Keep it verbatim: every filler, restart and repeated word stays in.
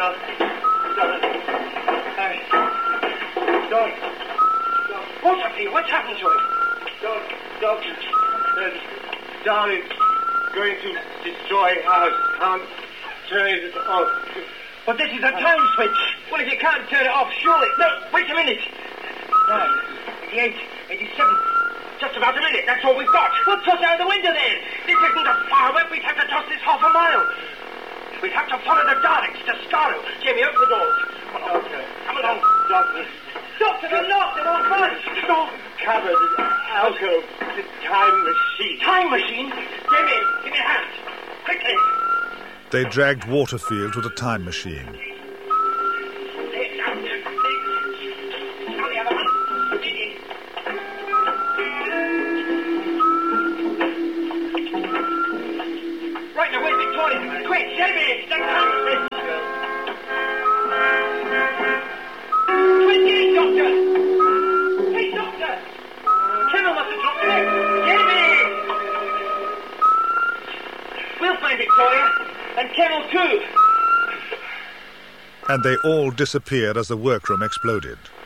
Doc. Doc. Uh, Doc. Doc. What's up here? What's happened to him? Doc. Doc. Uh, Darling going to destroy our can't turn it off. But this is a time switch. Well, if you can't turn it off, surely... No, wait a minute. Nine, eighty-eight, eighty-seven. Just about a minute. That's all we've got. Well, toss out the window then. This isn't a firework. We'd have to toss this half a mile. We'd have to follow the Daleks to Skaro. Jamie, open the doors. Come along. Doctor. Come along. Doctor. Doctor, they're locked. They're all closed. Stop. Covered in alcohol. The time machine. Time machine? Jamie, give me a hand. Quickly. They dragged Waterfield to the time machine. Right now, where's Victoria? Quick, Jamie, take time machine. twenty-eight, Doctor. Hey, Doctor. Kennel must have dropped it. Jamie! We'll find Victoria. And Kennel too. And they all disappeared as the workroom exploded.